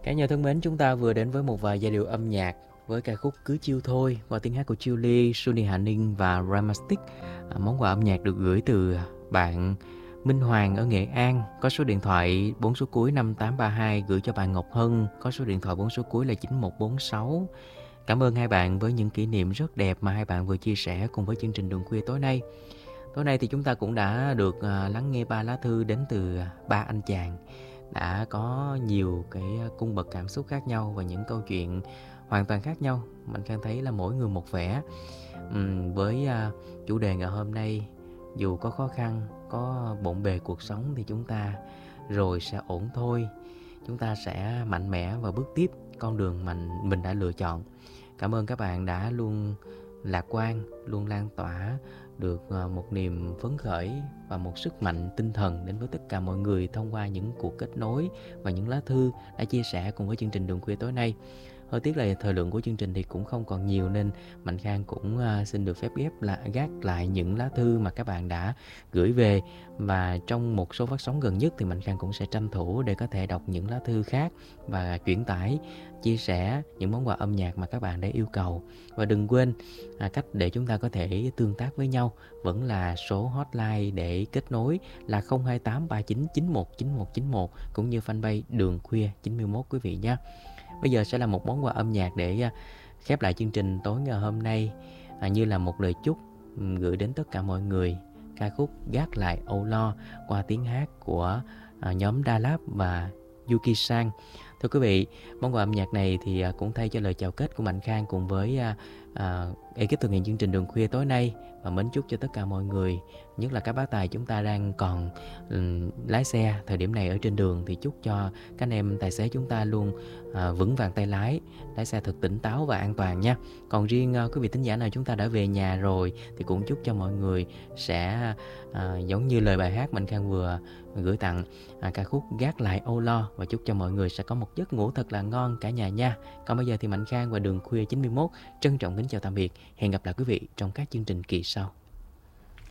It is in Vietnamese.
Cả nhà thân mến, chúng ta vừa đến với một vài giai điệu âm nhạc với ca khúc Cứ Chiêu Thôi qua tiếng hát của Chiêu Ly, Sunny Hà Ninh và Ramastic. Món quà âm nhạc được gửi từ bạn Minh Hoàng ở Nghệ An, có số điện thoại 4 số cuối 5832, gửi cho bạn Ngọc Hân, có số điện thoại 4 số cuối là 9146. Cảm ơn hai bạn với những kỷ niệm rất đẹp mà hai bạn vừa chia sẻ cùng với chương trình Đường Khuya tối nay. Tối nay thì chúng ta cũng đã được lắng nghe 3 lá thư đến từ 3 anh chàng, đã có nhiều cái cung bậc cảm xúc khác nhau và những câu chuyện hoàn toàn khác nhau. Mình Khang thấy là mỗi người một vẻ. Với chủ đề ngày hôm nay, dù có khó khăn, có bộn bề cuộc sống thì chúng ta rồi sẽ ổn thôi. Chúng ta sẽ mạnh mẽ và bước tiếp con đường mình đã lựa chọn. Cảm ơn các bạn đã luôn lạc quan, luôn lan tỏa được một niềm phấn khởi và một sức mạnh tinh thần đến với tất cả mọi người thông qua những cuộc kết nối và những lá thư đã chia sẻ cùng với chương trình Đường Khuya tối nay. Hơi tiếc là thời lượng của chương trình thì cũng không còn nhiều, nên Mạnh Khang cũng xin được phép gác lại những lá thư mà các bạn đã gửi về, và trong một số phát sóng gần nhất thì Mạnh Khang cũng sẽ tranh thủ để có thể đọc những lá thư khác và chuyển tải, chia sẻ những món quà âm nhạc mà các bạn đã yêu cầu. Và đừng quên cách để chúng ta có thể tương tác với nhau vẫn là số hotline để kết nối là 028 39 91 9191, cũng như fanpage Đường Khuya 91 quý vị nhé. Bây giờ sẽ là một món quà âm nhạc để khép lại chương trình tối ngày hôm nay, như là một lời chúc gửi đến tất cả mọi người. Ca khúc Gác Lại Âu Lo qua tiếng hát của nhóm Đà Lạt và Yuki Sang. Thưa quý vị, món quà âm nhạc này thì cũng thay cho lời chào kết của Mạnh Khang cùng với ekip thực hiện chương trình Đường Khuya tối nay, và mến chúc cho tất cả mọi người, nhất là các bác tài chúng ta đang còn lái xe thời điểm này ở trên đường, thì chúc cho các anh em tài xế chúng ta luôn vững vàng tay lái xe thật tỉnh táo và an toàn nha. Còn riêng quý vị thính giả nào chúng ta đã về nhà rồi thì cũng chúc cho mọi người sẽ giống như lời bài hát Mạnh Khang vừa gửi tặng, ca khúc Gác Lại Âu Lo, và chúc cho mọi người sẽ có một giấc ngủ thật là ngon cả nhà nha. Còn bây giờ thì Mạnh Khang và Đường Khuya 91 trân trọng kính chào tạm biệt. Hẹn gặp lại quý vị trong các chương trình kỳ sau.